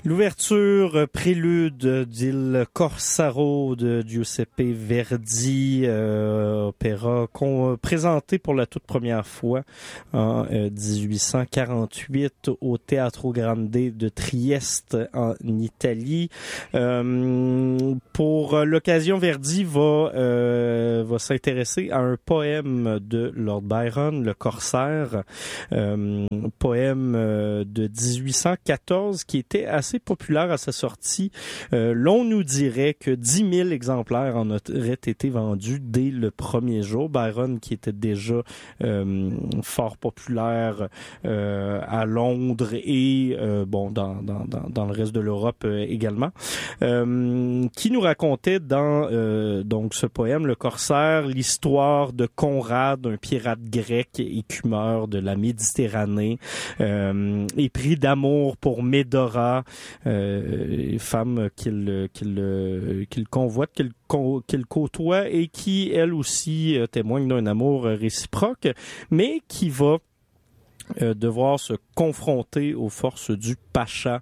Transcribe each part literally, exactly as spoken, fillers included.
L'ouverture, euh, prélude d'Il Corsaro de Giuseppe Verdi, euh, opéra qu'on, présenté pour la toute première fois en euh, dix-huit cent quarante-huit au Teatro Grande de Trieste en Italie. Euh, pour l'occasion, Verdi va, euh, va s'intéresser à un poème de Lord Byron, Le Corsaire, euh, poème euh, de dix-huit cent quatorze qui était assez populaire à sa sortie. Euh, l'on nous dirait que dix mille exemplaires en auraient été vendus dès le premier jour. Byron, qui était déjà euh, fort populaire euh, à Londres et euh, bon dans, dans, dans, dans le reste de l'Europe euh, également, euh, qui nous racontait dans euh, donc ce poème, Le Corsaire, l'histoire de Conrad, un pirate grec écumeur de la Méditerranée, euh, épris d'amour pour Médora, euh, femme qu'il qu'il qu'il convoite, qu'il qu'il côtoie et qui elle aussi euh, témoigne d'un amour réciproque, mais qui va Euh, devoir se confronter aux forces du Pacha,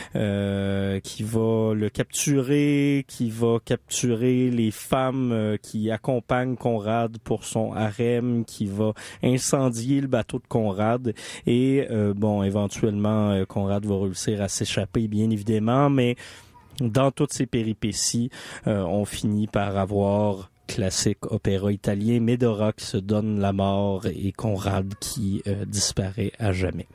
euh, qui va le capturer, qui va capturer les femmes euh, qui accompagnent Conrad pour son harem, qui va incendier le bateau de Conrad et euh, bon, éventuellement euh, Conrad va réussir à s'échapper, bien évidemment, mais dans toutes ces péripéties, euh, on finit par avoir classique opéra italien, Médora qui se donne la mort et Conrad qui euh, disparaît à jamais.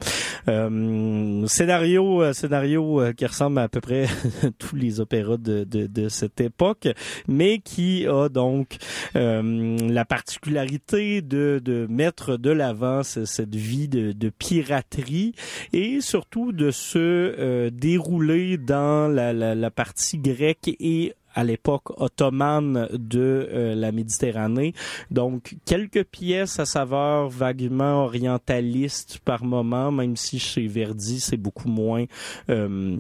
Euh, scénario, euh, scénario euh, qui ressemble à peu près tous les opéras de, de, de cette époque, mais qui a donc euh, la particularité de, de mettre de l'avant cette vie de, de piraterie et surtout de se euh, dérouler dans la, la, la partie grecque et à l'époque ottomane de euh, la Méditerranée. Donc, quelques pièces à saveur vaguement orientaliste par moment, même si chez Verdi, c'est beaucoup moins euh,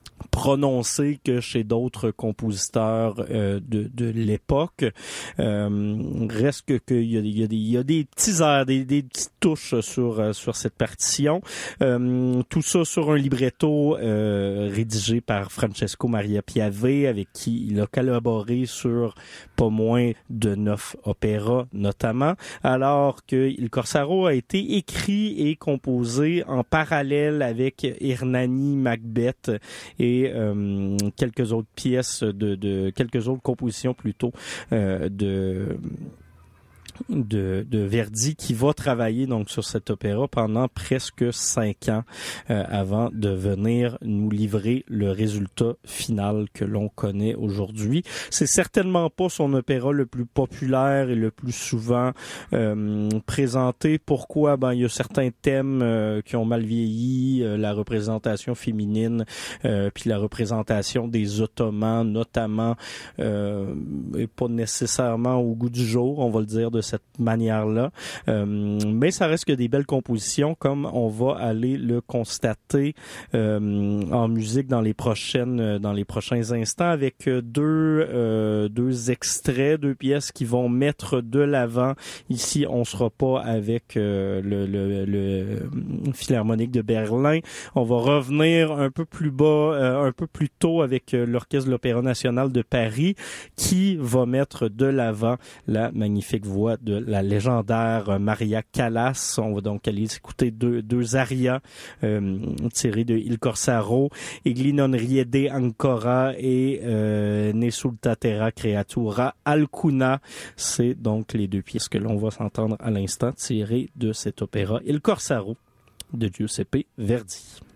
prononcé que chez d'autres compositeurs euh, de, de l'époque. Euh, reste que qu'il y a, il y a des, il y a des petits airs, des, des petites touches sur sur cette partition. Euh, tout ça sur un libretto euh, rédigé par Francesco Maria Piave, avec qui il a collaboré sur pas moins de neuf opéras notamment, alors que Il Corsaro a été écrit et composé en parallèle avec Hernani, Macbeth et et euh, quelques autres pièces de, de quelques autres compositions plutôt euh, de de, de Verdi, qui va travailler donc sur cet opéra pendant presque cinq ans euh, avant de venir nous livrer le résultat final que l'on connaît aujourd'hui. C'est certainement pas son opéra le plus populaire et le plus souvent euh, présenté. Pourquoi? Ben, il y a certains thèmes euh, qui ont mal vieilli, euh, la représentation féminine, euh, puis la représentation des Ottomans notamment, euh, est pas nécessairement au goût du jour, on va le dire de cette manière-là. Euh, mais ça reste que des belles compositions, comme on va aller le constater euh, en musique dans les prochaines, dans les prochains instants, avec deux, euh, deux extraits, deux pièces qui vont mettre de l'avant. Ici, on sera pas avec euh, le, le, le Philharmonique de Berlin. On va revenir un peu plus bas, euh, un peu plus tôt avec euh, l'Orchestre de l'Opéra National de Paris, qui va mettre de l'avant la magnifique voix de la légendaire Maria Callas. On va donc aller écouter deux, deux arias euh, tirées de Il Corsaro, Egli non riede ancora et euh, Nesulta terra creatura alcuna. C'est donc les deux pièces que l'on va s'entendre à l'instant tirées de cet opéra Il Corsaro de Giuseppe Verdi.